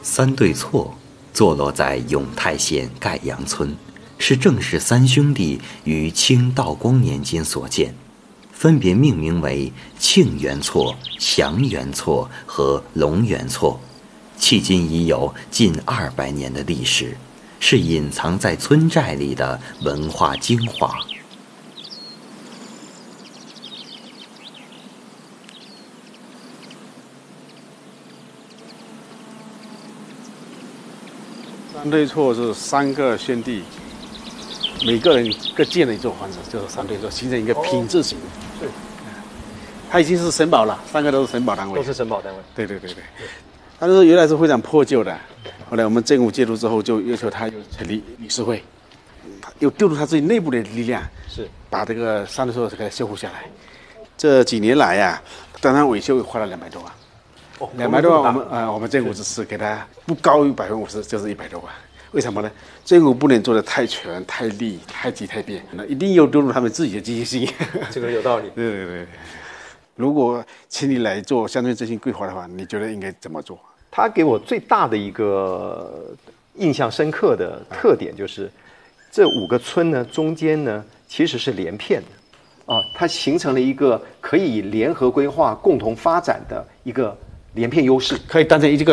三对错坐落在永泰县盖阳村，是郑氏三兄弟于清道光年间所建，分别命名为庆元错、祥元错和龙元错，迄今已有近200年的历史，是隐藏在村寨里的文化精华。 三对错是3个兄弟，每个人各建了一座房子，就是三对错，形成一个品质型。 是， 它已经是省保了，3个都是省保单位。 都是省保单位。 对。但是原来是非常破旧的，后来我们政府介入之后，就要求他又成立理事会，又调入他自己内部的力量， 是把这个三对错给它修复下来。这几年来呀，单单维修花了200多万。200多万，我们政府只是给他不高于50%，就是100多万。为什么呢？政府不能做的太全、太利、太急、太变，那一定要丢入他们自己的积极性。 这个有道理。 对。如果请你来做乡村振兴规划的话，你觉得应该怎么做？ 他给我最大的一个印象深刻的特点就是，这5个村呢中间呢其实是连片的，它形成了一个可以联合规划、共同发展的一个连片优势， 可以当成一个